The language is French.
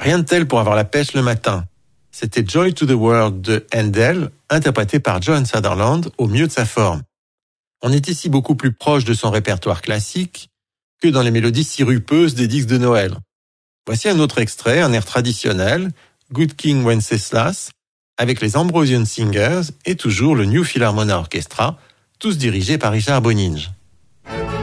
Rien de tel pour avoir la pêche le matin. C'était Joy to the World de Handel, interprété par Johan Sutherland au mieux de sa forme. On est ici beaucoup plus proche de son répertoire classique que dans les mélodies sirupeuses des disques de Noël. Voici un autre extrait, un air traditionnel, Good King Wenceslas, avec les Ambrosian Singers et toujours le New Philharmonia Orchestra, tous dirigés par Richard Boninge.